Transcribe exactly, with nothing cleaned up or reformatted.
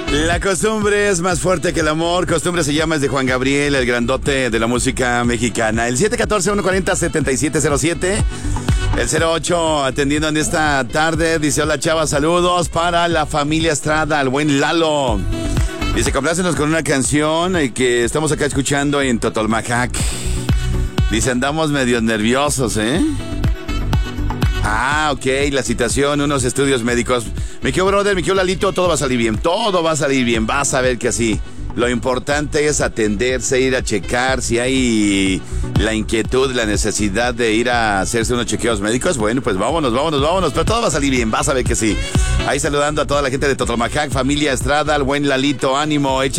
La costumbre es más fuerte que el amor. Costumbre se llama, es de Juan Gabriel, el grandote de la música mexicana. El siete uno cuatro, uno cuatro cero, siete siete cero siete. El cero ocho atendiendo en esta tarde. Dice: hola, chava, saludos para la familia Estrada, al buen Lalo. Dice: complácenos con una canción que estamos acá escuchando en Totolmajac. Dice: andamos medio nerviosos, ¿eh? Ah, ok, la citación, unos estudios médicos. Mi querido brother, mi querido Lalito, todo va a salir bien, todo va a salir bien, vas a ver que así. Lo importante es atenderse, ir a checar si hay la inquietud, la necesidad de ir a hacerse unos chequeos médicos. Bueno, pues vámonos, vámonos, vámonos, pero todo va a salir bien, vas a ver que sí. Ahí saludando a toda la gente de Totolmajac, familia Estrada, al buen Lalito, ánimo, echa